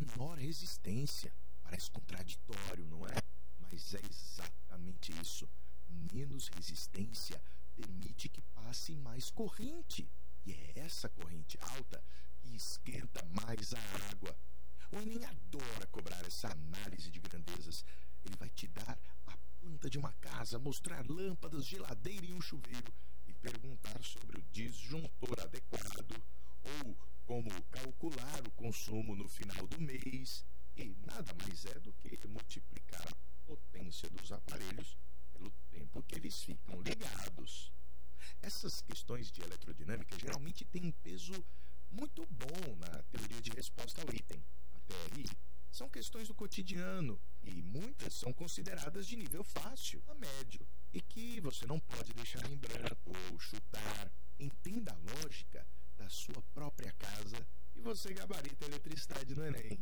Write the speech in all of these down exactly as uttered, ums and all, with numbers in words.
menor resistência. Parece contraditório, não é? Mas é exatamente isso. Menos resistência permite que passe mais corrente. E é essa corrente alta que esquenta mais a água. O Enem adora cobrar essa análise de grandezas. Ele vai te dar a planta de uma casa, mostrar lâmpadas, geladeira e um chuveiro e perguntar sobre o disjuntor adequado ou como calcular o consumo no final do mês. E nada mais é do que multiplicar a potência dos aparelhos pelo tempo que eles ficam ligados. Essas questões de eletrodinâmica geralmente têm um peso muito bom na teoria de resposta ao item. A T R I são questões do cotidiano e muitas são consideradas de nível fácil a médio e que você não pode deixar em branco ou chutar. Entenda a lógica da sua própria casa e você gabarita a eletricidade no Enem.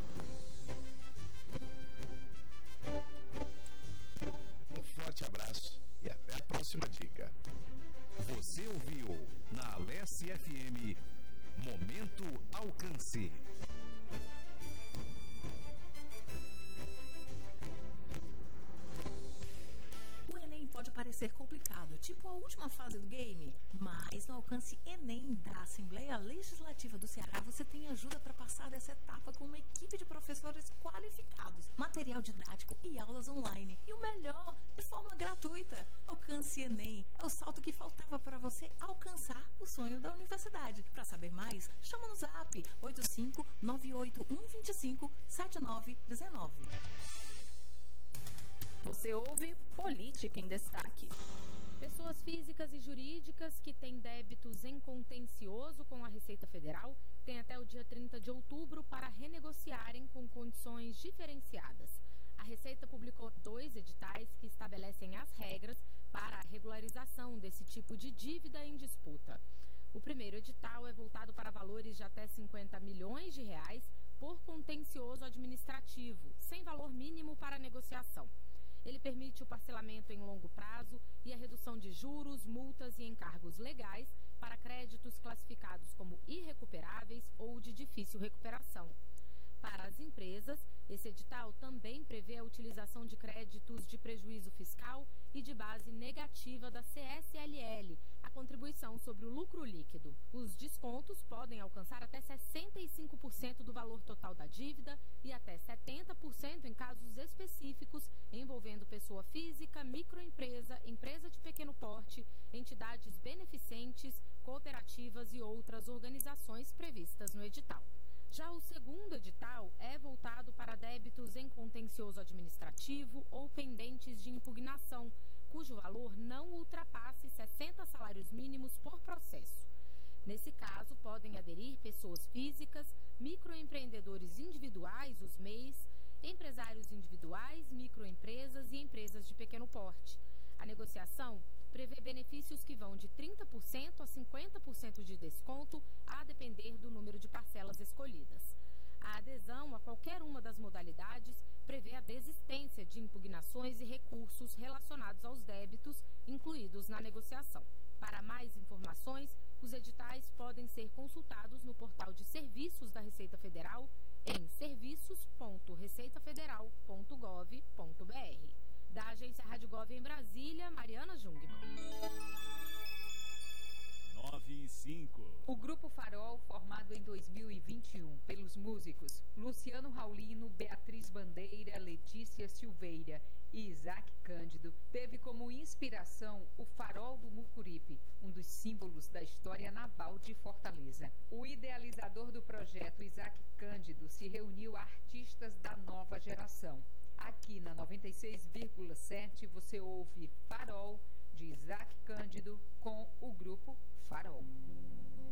Um forte abraço e até a próxima dica. Você ouviu na Alesse F M Momento Alcance. O Enem pode parecer complicado, tipo a última fase do game, mas no Alcance Enem da Assembleia Legislativa do Ceará você tem ajuda para passar dessa etapa com uma equipe de professores qualificados, material didático e aulas online. E o melhor, de forma gratuita. Alcance Enem é o salto que faltava para você alcançar o sonho da universidade. Para saber mais, chama no zap oito cinco nove oito um dois cinco sete nove um nove. Você ouve Política em Destaque. Pessoas físicas e jurídicas que têm débitos em contencioso com a Receita Federal têm até o dia trinta de outubro para renegociarem com condições diferenciadas. A Receita publicou dois editais que estabelecem as regras para a regularização desse tipo de dívida em disputa. O primeiro edital é voltado para valores de até cinquenta milhões de reais por contencioso administrativo, sem valor mínimo para negociação. Ele permite o parcelamento em longo prazo e a redução de juros, multas e encargos legais para créditos classificados como irrecuperáveis ou de difícil recuperação. Para as empresas, esse edital também prevê a utilização de créditos de prejuízo fiscal e de base negativa da C S L L, a contribuição sobre o lucro líquido. Os descontos podem alcançar até sessenta e cinco por cento do valor total da dívida e até setenta por cento em casos específicos envolvendo pessoa física, microempresa, empresa de pequeno porte, entidades beneficentes, cooperativas e outras organizações previstas no edital. Já o segundo edital é voltado para débitos em contencioso administrativo ou pendentes de impugnação, cujo valor não ultrapasse sessenta salários mínimos por processo. Nesse caso, podem aderir pessoas físicas, microempreendedores individuais, os M E Is, empresários individuais, microempresas e empresas de pequeno porte. A negociação prevê benefícios que vão de trinta por cento a cinquenta por cento de desconto, a depender do número de parcelas escolhidas. A adesão a qualquer uma das modalidades prevê a desistência de impugnações e recursos relacionados aos débitos incluídos na negociação. Para mais informações, os editais podem ser consultados no portal de serviços da Receita Federal em serviços ponto receita federal ponto gov ponto br. Da Agência Rádio Gov em Brasília, Mariana Jungmann. nove e cinco. O Grupo Farol, formado em dois mil e vinte e um pelos músicos Luciano Raulino, Beatriz Bandeira, Letícia Silveira e Isaac Cândido, teve como inspiração o Farol do Mucuripe, um dos símbolos da história naval de Fortaleza. O idealizador do projeto, Isaac Cândido, se reuniu a artistas da nova geração. Aqui na noventa e seis vírgula sete você ouve Farol, de Isaac Cândido, com o Grupo Farol.